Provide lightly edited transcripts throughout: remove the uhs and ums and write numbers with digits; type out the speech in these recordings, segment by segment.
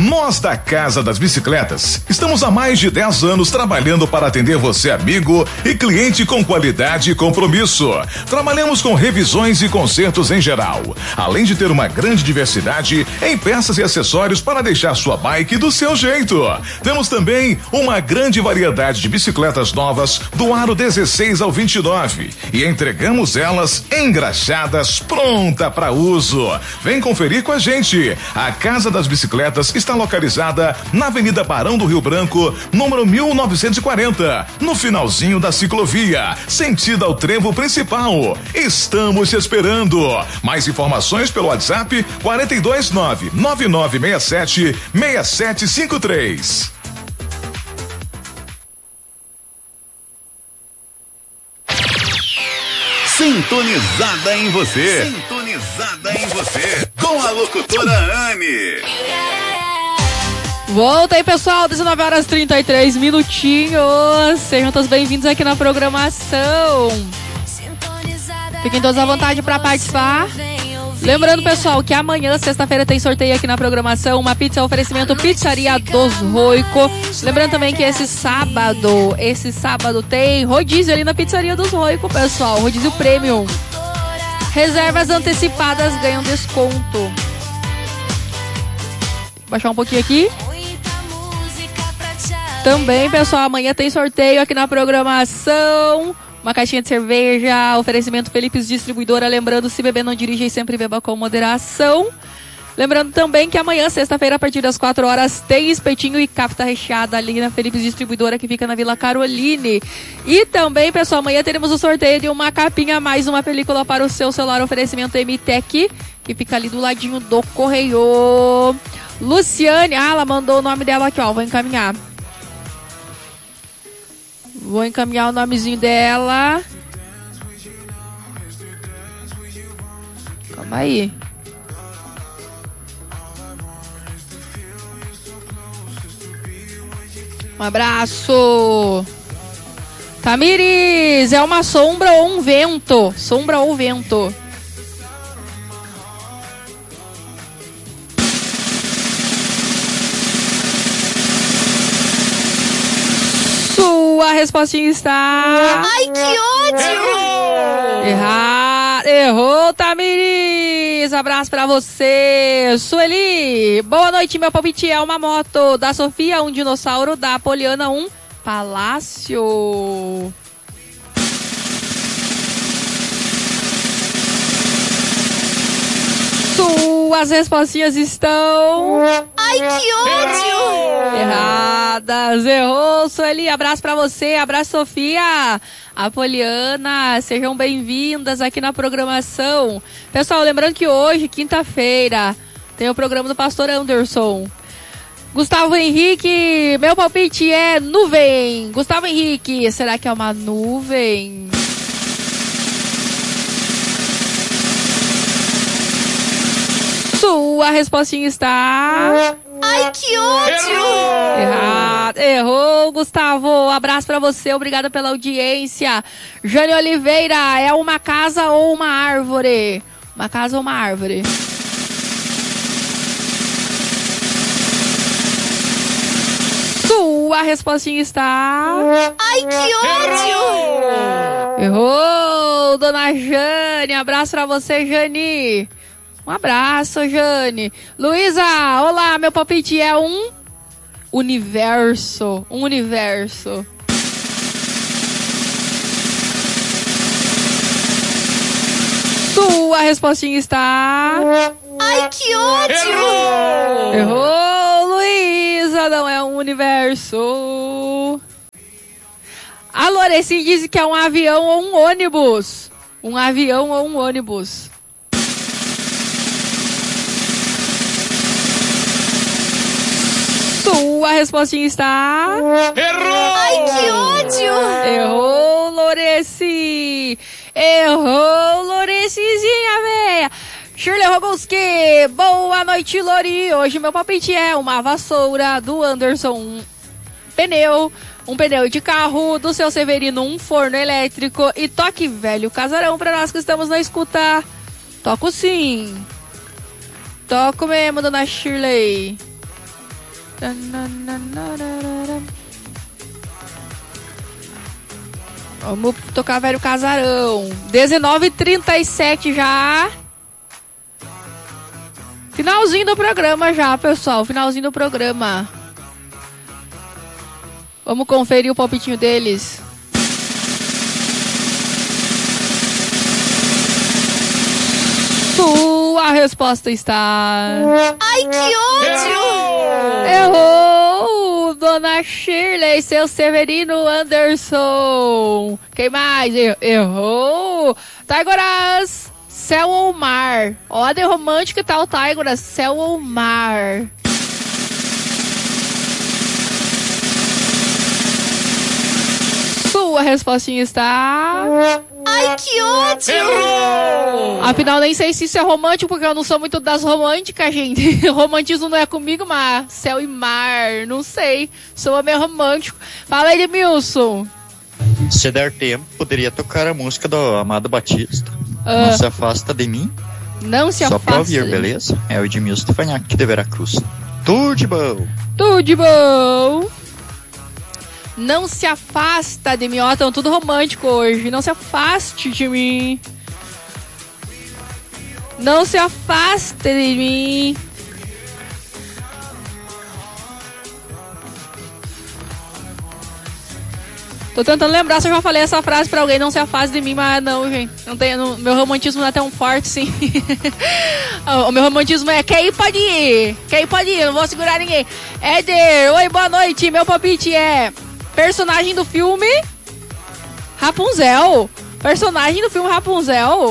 Nós da Casa das Bicicletas estamos há mais de 10 anos trabalhando para atender você, amigo e cliente, com qualidade e compromisso. Trabalhamos com revisões e consertos em geral, além de ter uma grande diversidade em peças e acessórios para deixar sua bike do seu jeito. Temos também uma grande variedade de bicicletas novas do aro 16 ao 29 e entregamos elas engraxadas, pronta para uso. Vem conferir com a gente. A Casa das Bicicletas está localizada na Avenida Barão do Rio Branco, número 1940, no finalzinho da ciclovia, sentido ao trevo principal. Estamos te esperando. Mais informações pelo WhatsApp 429-9967-6753. Sintonizada em você. Sintonizada em você. Com a locutora Anne. Volta aí, pessoal, 19 horas 33 minutinhos. Sejam todos bem-vindos aqui na programação. Fiquem todos à vontade para participar. Lembrando, pessoal, que amanhã, sexta-feira, tem sorteio aqui na programação. Uma pizza oferecimento Pizzaria dos Roico. Lembrando também que esse sábado tem rodízio ali na Pizzaria dos Roico, pessoal. Rodízio Premium. Reservas antecipadas ganham desconto. Vou baixar um pouquinho aqui. Também, pessoal, amanhã tem sorteio aqui na programação. Uma caixinha de cerveja, oferecimento Felipes Distribuidora. Lembrando, se beber não dirija e sempre beba com moderação. Lembrando também que amanhã, sexta-feira, a partir das 4 horas, tem espetinho e capta recheada ali na Felipes Distribuidora, que fica na Vila Caroline. E também, pessoal, amanhã teremos o sorteio de uma capinha, mais uma película para o seu celular, oferecimento MTech, que fica ali do ladinho do correio. Luciane, ela mandou o nome dela aqui, ó, vou encaminhar. Vou encaminhar o nomezinho dela. Calma aí. Um abraço. Tamires, é uma sombra ou um vento? Sombra ou vento? Sua respostinha está... Ai, que ódio! Errou, Tamires. Abraço pra você. Sueli, boa noite. Meu palpite é uma moto. Da Sofia, um dinossauro. Da Poliana, um palácio. Suas respostinhas estão... Ai, que ódio! Erradas. Errou, Sueli. Abraço pra você. Abraço, Sofia. Apoliana, sejam bem-vindas aqui na programação. Pessoal, lembrando que hoje, quinta-feira, tem o programa do Pastor Anderson. Gustavo Henrique, meu palpite é nuvem. Gustavo Henrique, será que é uma nuvem? Sua respostinha está... Ai, que ódio! Errado. Errou, Gustavo. Abraço pra você, obrigada pela audiência. Jane Oliveira, é uma casa ou uma árvore? Uma casa ou uma árvore? Sua respostinha está... Ai, que ódio! Errou, dona Jane. Abraço pra você, Jane. Um abraço, Jane. Luísa, olá, meu palpite é um universo. Um universo. Sua respostinha está... Ai, que ódio! Errou, Luísa, não é um universo. A Loreci disse que é um avião ou um ônibus. Um avião ou um ônibus. Sua respostinha está... Errou! Ai, que ódio! Errou, Loreci! Errou, Lorecizinha, véia! Shirley Rogoski, boa noite, Lori! Hoje meu palpite é uma vassoura do Anderson, um pneu de carro, do seu Severino, um forno elétrico e toque velho casarão pra nós que estamos na escuta. Toco sim. Toco mesmo, dona Shirley. Vamos tocar Velho Casarão. 19h37 já. Finalzinho do programa já, pessoal. Finalzinho do programa. Vamos conferir o palpitinho deles. Sua resposta está... Ai, que ódio! Errou! Dona Shirley, seu Severino Anderson. Quem mais? Errou! Taigoras, Céu ou Mar? Ó, de romântico e tal, Taigoras, Céu ou Mar? Sua respostinha está... Ai, que ódio! Errou! Afinal, nem sei se isso é romântico, porque eu não sou muito das românticas, gente. Romantismo não é comigo, mas céu e mar, não sei. Sou meio romântico. Fala aí, Edmilson. Se der tempo, poderia tocar a música do Amado Batista. Não se afasta de mim. Não se afasta. Só pra ouvir, beleza? É o Edmilson Stefanhac de Veracruz. Tudo de bom. Tudo de bom. Não se afasta de mim. Ó, tão tudo romântico hoje. Não se afaste de mim. Não se afaste de mim. Tô tentando lembrar se eu já falei essa frase pra alguém. Não se afaste de mim, mas não, gente. Não tem, meu romantismo não é tão forte, sim. O meu romantismo é quer ir, pode ir. Quer ir, pode ir. Não vou segurar ninguém. Éder, oi, boa noite. Meu palpite é... personagem do filme Rapunzel. Personagem do filme Rapunzel.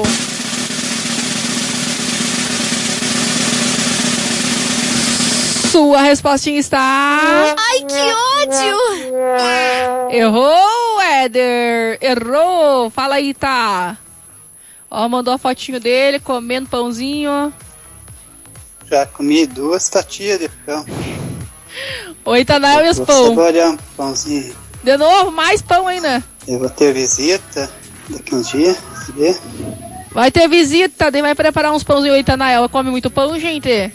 Sua respostinha está... Ai, que ódio! Errou, Éder. Errou. Fala aí, tá. Ó, mandou a fotinho dele comendo pãozinho. Já comi 2 fatias de pão. Oi, Itanael e os Vou pão. saborear um pãozinho. De novo, mais pão ainda. Eu vou ter visita daqui uns dias, sabe? Vai ter visita, daí vai preparar uns pãozinhos. Oi, Itanael, come muito pão, gente?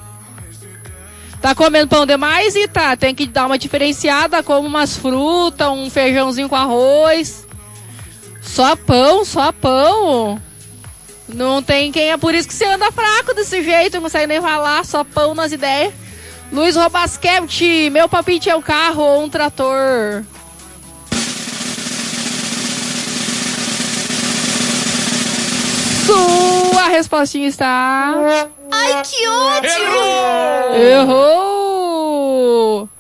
Tá comendo pão demais, Ita? Tem que dar uma diferenciada, como umas frutas, um feijãozinho com arroz. Só pão, só pão. Não tem quem, é por isso que você anda fraco desse jeito, não consegue nem falar, só pão nas ideias. Luiz Robasquete, meu palpite é um carro ou um trator? Sua respostinha está... Ai, que ódio! Errou!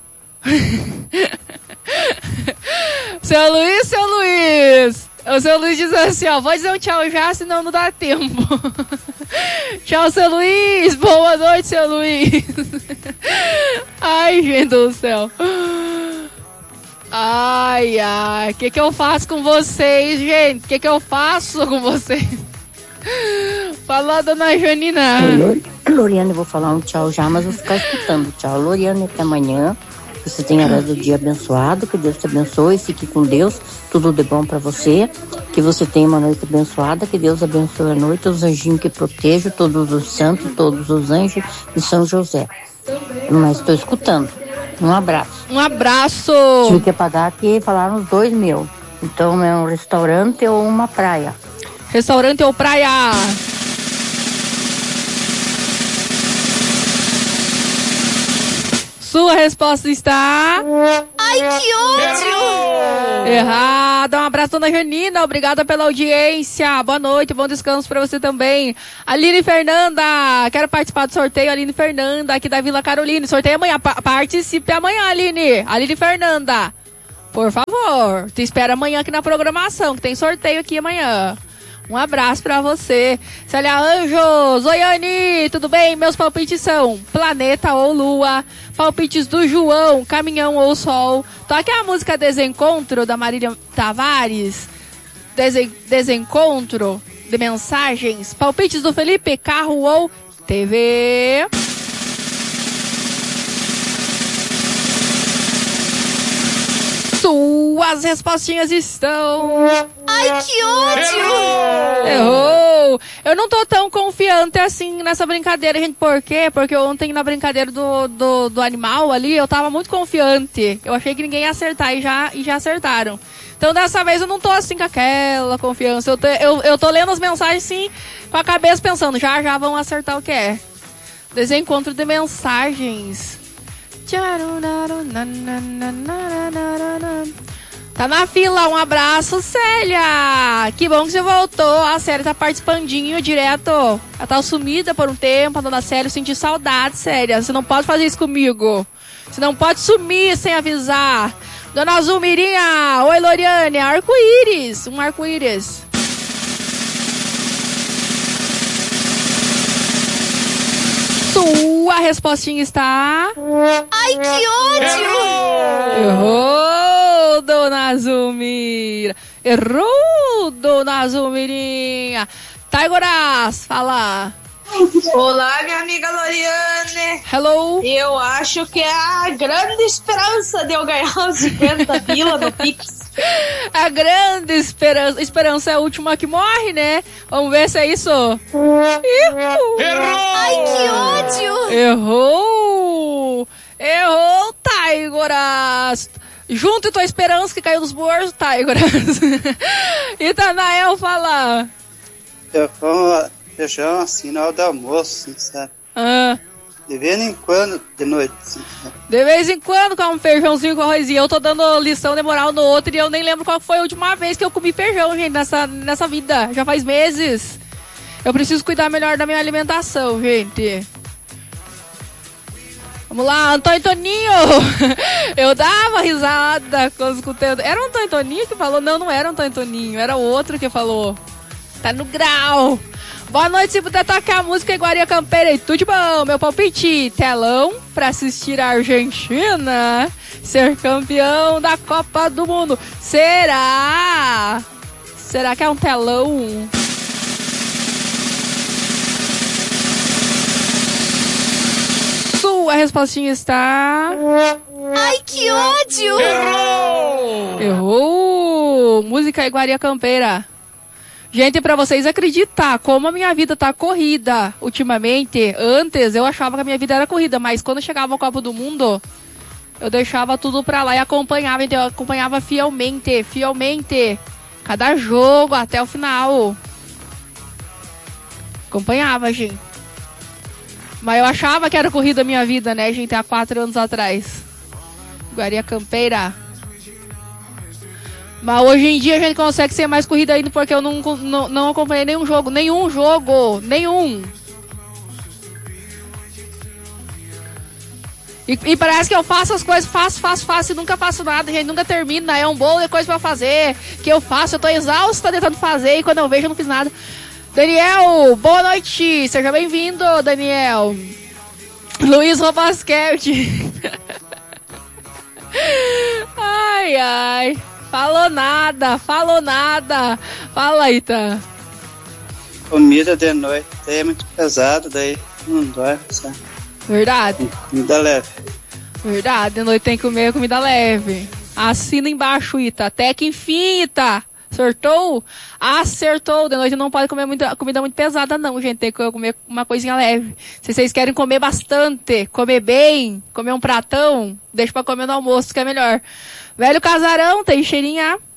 Seu Luiz! O seu Luiz diz assim, ó, vou dizer um tchau já, senão não dá tempo. Tchau, seu Luiz! Boa noite, seu Luiz! Ai, gente do céu! Ai, o que eu faço com vocês, gente? O que eu faço com vocês? Fala, dona Janina. Loriane, eu vou falar um tchau já, mas vou ficar escutando. Tchau, Loriane, até amanhã. Que você tenha o dia abençoado, que Deus te abençoe, fique com Deus, tudo de bom pra você, que você tenha uma noite abençoada, que Deus abençoe a noite, os anjinhos que protejam, todos os santos, todos os anjos de São José. Mas estou escutando. Um abraço. Um abraço. Tive que pagar aqui, falaram os 2.000. Então é um restaurante ou uma praia. Restaurante ou praia? Sua resposta está... Ai, que ódio! Errado. Um abraço, dona Janina. Obrigada pela audiência. Boa noite, bom descanso pra você também. Aline Fernanda. Quero participar do sorteio. Aline Fernanda, aqui da Vila Carolina. Sorteio amanhã. Participe amanhã, Aline. Aline Fernanda. Por favor. Te espero amanhã aqui na programação, que tem sorteio aqui amanhã. Um abraço pra você. Célia Anjos. Oi, Anny. Tudo bem? Meus palpites são planeta ou lua. Palpites do João, caminhão ou sol. Toque a música Desencontro, da Marília Tavares. Desencontro de mensagens. Palpites do Felipe, carro ou TV. Suas respostinhas estão... Ai, que ódio! Errou! Eu não tô tão confiante assim nessa brincadeira, gente. Por quê? Porque ontem na brincadeira do animal ali, eu tava muito confiante. Eu achei que ninguém ia acertar e já acertaram. Então dessa vez eu não tô assim com aquela confiança. Eu tô lendo as mensagens assim, com a cabeça pensando, já vão acertar o que é. Desencontro de mensagens. Tá na fila, um abraço, Célia! Que bom que você voltou. A Célia tá participandinho direto. Ela tá sumida por um tempo, a dona Célia, eu senti saudade, Célia. Você não pode fazer isso comigo. Você não pode sumir sem avisar. Dona Zulmirinha, oi Loriane, arco-íris, um arco-íris. Sua respostinha está... Ai, que ódio! Errou, Dona Zulmira. Errou, Dona Zulmirinha. Taigoras, fala. Olá, minha amiga Loriane. Hello. Eu acho que é a grande esperança de eu ganhar os 50 pila no Pix. A grande esperança é a última que morre, né? Vamos ver se é isso. Errou! Ai, que ódio! Errou, Taigoras. Junto tua esperança que caiu dos bolsos, Taigoras. E Tanael fala. Eu como feijão assim na hora do almoço, assim, sabe? De vez em quando, de noite, assim, sabe? De vez em quando com um feijãozinho com arrozinho. Eu tô dando lição de moral no outro e eu nem lembro qual foi a última vez que eu comi feijão, gente, nessa vida. Já faz meses. Eu preciso cuidar melhor da minha alimentação, gente. Vamos lá, Antônio Toninho. Eu dava risada quando escutando. Era o Antônio Toninho que falou? Não era o Antônio Toninho, era o outro que falou. Tá no grau. Boa noite, se puder tocar a música Iguaria Campeira e tudo de bom. Meu palpite, telão pra assistir a Argentina ser campeão da Copa do Mundo. Será? Será que é um telão? Sua respostinha está... Ai, que ódio! Errou! Música Iguaria Campeira. Gente, pra vocês acreditar como a minha vida tá corrida ultimamente, antes eu achava que a minha vida era corrida, mas quando chegava a Copa do Mundo, eu deixava tudo pra lá e acompanhava, então eu acompanhava fielmente, cada jogo até o final. Acompanhava, gente. Mas eu achava que era corrida a minha vida, né, gente, há 4 anos atrás. Iguaria Campeira. Mas hoje em dia a gente consegue ser mais corrida ainda porque eu não acompanhei nenhum jogo. E parece que eu faço as coisas, faço e nunca faço nada, gente, nunca termina. É um bolo de coisa pra fazer, que eu faço, eu tô exausta tentando fazer e quando eu vejo eu não fiz nada. Daniel, boa noite, seja bem-vindo, Daniel. Luiz Robasquete. Ai. Falou nada. Fala aí, tá? Comida de noite é muito pesado, daí não dói, sabe? Verdade. Comida leve. Verdade, de noite tem que comer comida leve. Assina embaixo, Ita. Até que enfim, Ita. Acertou? Acertou. De noite não pode comer muita comida muito pesada, não, gente. Tem que comer uma coisinha leve. Se vocês querem comer bastante, comer bem, comer um pratão, deixa pra comer no almoço, que é melhor. Velho Casarão, Teixeirinha.